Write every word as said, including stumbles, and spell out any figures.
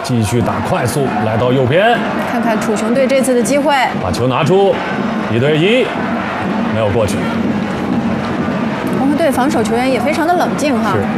继续打快速，来到右边， 看看楚雄队这次的机会， 把球拿出，一对一，没有过去。 红河队防守球员也非常的冷静哈。 是。